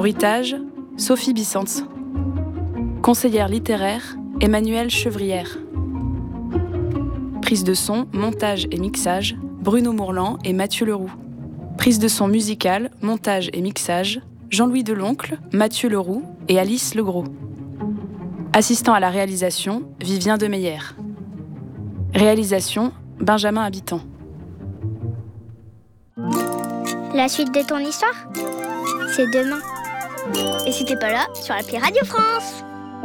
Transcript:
Bruitage, Sophie Bissantz. Conseillère littéraire, Emmanuelle Chevrière. Prise de son, montage et mixage, Bruno Mourlan et Mathieu Leroux. Prise de son musicale, montage et mixage, Jean-Louis Deloncle, Mathieu Leroux et Alice Legros. Assistant à la réalisation, Vivien Demeyer. Réalisation, Benjamin Habitant. La suite de ton histoire, c'est demain. Et si t'es pas là, sur l'appli Radio France.